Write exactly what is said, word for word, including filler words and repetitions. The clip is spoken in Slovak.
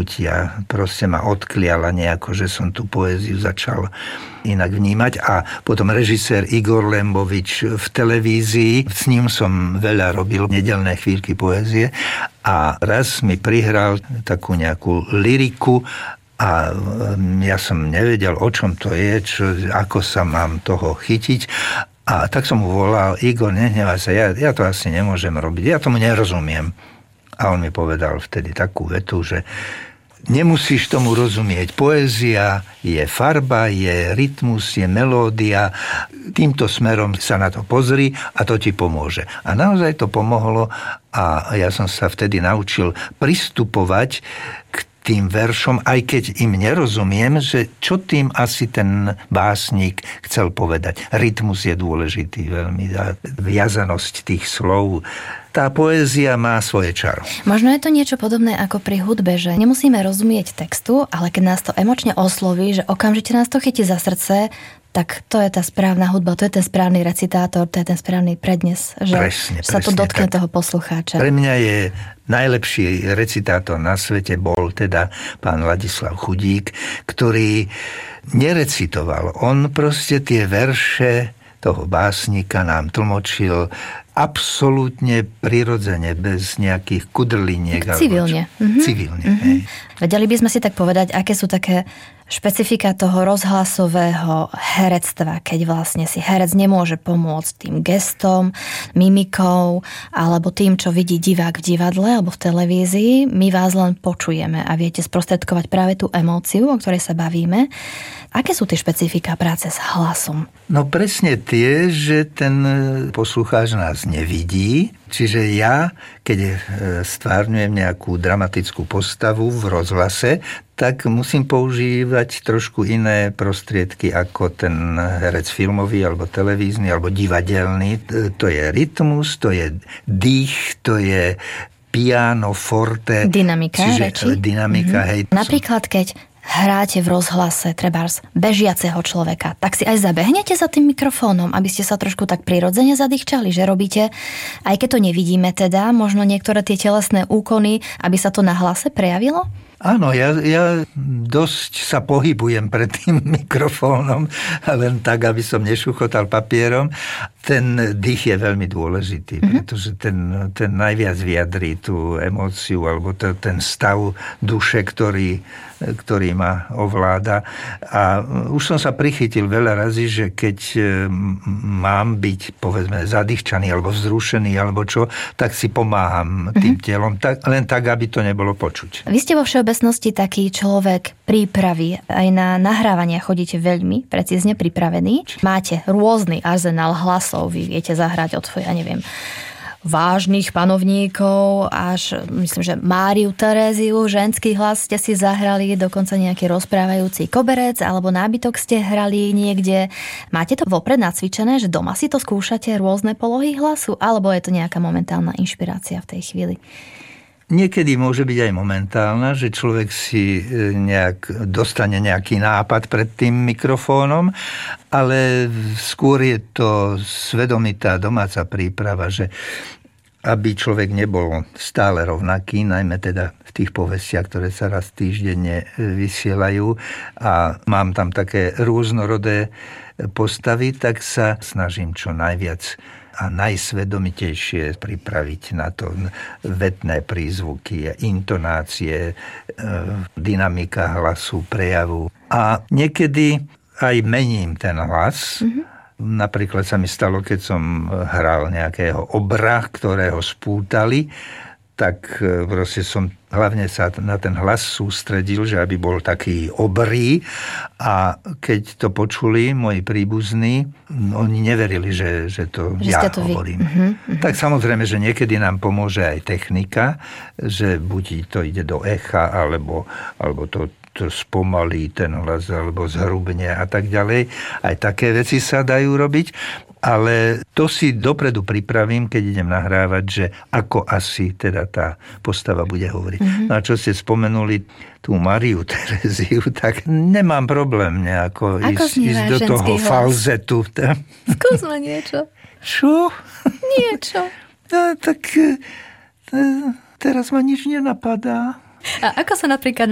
nechutia. Proste ma odkliala nejako, že som tú poéziu začal inak vnímať. A potom režisér Igor Lembovič v televízii, s ním som veľa robil nedelné chvíľky poézie a raz mi prihral takú nejakú lyriku a ja som nevedel, o čom to je, čo, ako sa mám toho chytiť. A tak som mu volal: Igor, nehnevaj sa, ja, ja to asi nemôžem robiť, ja tomu nerozumiem. A on mi povedal vtedy takú vetu, že nemusíš tomu rozumieť. Poézia je farba, je rytmus, je melódia. Týmto smerom sa na to pozri a to ti pomôže. A naozaj to pomohlo a ja som sa vtedy naučil pristupovať k tým veršom, aj keď im nerozumiem, že čo tým asi ten básnik chcel povedať. Rytmus je dôležitý veľmi, viazanosť tých slov. Tá poézia má svoje čaro. Možno je to niečo podobné ako pri hudbe, že nemusíme rozumieť textu, ale keď nás to emočne osloví, že okamžite nás to chytí za srdce, tak to je tá správna hudba, to je ten správny recitátor, to je ten správny prednes, že presne, sa to presne, dotkne tak. toho poslucháča. Pre mňa je najlepší recitátor na svete bol teda pán Ladislav Chudík, ktorý nerecitoval. On proste tie verše toho básnika nám tlmočil absolútne prirodzene, bez nejakých kudrliniek. Civilne. Mhm. Civilne, mhm. hej. Vedeli by sme si tak povedať, aké sú také špecifika toho rozhlasového herectva, keď vlastne si herec nemôže pomôcť tým gestom, mimikou, alebo tým, čo vidí divák v divadle alebo v televízii. My vás len počujeme a viete sprostredkovať práve tú emóciu, o ktorej sa bavíme. Aké sú tie špecifika práce s hlasom? No presne tie, že ten poslucháč nás nevidí. Čiže ja, keď stvárňujem nejakú dramatickú postavu v rozhlase, tak musím používať trošku iné prostriedky ako ten herec filmový, alebo televízny, alebo divadelný. To je rytmus, to je dých, to je piano, forte. Dynamika čiže, reči. Dynamika, mm-hmm. hej. Napríklad, keď hráte v rozhlase trebárs bežiaceho človeka, tak si aj zabehnete za tým mikrofónom, aby ste sa trošku tak prirodzene zadýchčali, že robíte, aj keď to nevidíme teda, možno niektoré tie telesné úkony, aby sa to na hlase prejavilo? Áno, ja, ja dosť sa pohybujem pred tým mikrofónom, len tak, aby som nešuchotal papierom. Ten dých je veľmi dôležitý, mm-hmm. pretože ten, ten najviac vyjadrí tú emóciu alebo to, ten stav duše, ktorý, ktorý ma ovláda. A už som sa prichytil veľa razy, že keď mám byť, povedzme, zadýchčaný alebo vzrušený alebo čo, tak si pomáham tým mm-hmm. telom, tak, len tak, aby to nebolo počuť. Vy ste vo všeobecnosti taký človek prípravy. Aj na nahrávania chodíte veľmi precízne pripravený. Máte rôzny arzenál hlasov. Vy viete zahrať od, ja neviem, vážnych panovníkov až, myslím, že Máriu Teréziu, ženský hlas ste si zahrali, dokonca nejaký rozprávajúci koberec alebo nábytok ste hrali niekde. Máte to vopred nacvičené, že doma si to skúšate, rôzne polohy hlasu, alebo je to nejaká momentálna inšpirácia v tej chvíli? Niekedy môže byť aj momentálna, že človek si nejak dostane nejaký nápad pred tým mikrofónom, ale skôr je to svedomitá domáca príprava, že aby človek nebol stále rovnaký, najmä teda v tých povestiach, ktoré sa raz týždenne vysielajú a mám tam také rôznorodé postavy, tak sa snažím čo najviac a najsvedomitejšie pripraviť na to vetné prízvuky, intonácie, dynamika hlasu, prejavu. A niekedy aj mením ten hlas. Mm-hmm. Napríklad sa mi stalo, keď som hral nejakého obra, ktorého spútali, tak proste som hlavne sa na ten hlas sústredil, že aby bol taký obrý. A keď to počuli moji príbuzní, oni neverili, že, že to že ja to hovorím. Uh-huh, uh-huh. Tak samozrejme, že niekedy nám pomôže aj technika, že buď to ide do echa, alebo, alebo to to spomalí ten hlas, alebo zhrubne a tak ďalej. Aj také veci sa dajú robiť, ale to si dopredu pripravím, keď idem nahrávať, že ako asi teda tá postava bude hovoriť. Mm-hmm. No a čo ste spomenuli tú Máriu Teréziu, tak nemám problém nejako ísť, ísť do toho hlas? Falzetu. Skúsme niečo. Čo? Niečo. No, tak teraz ma nič nenapadá. A ako sa napríklad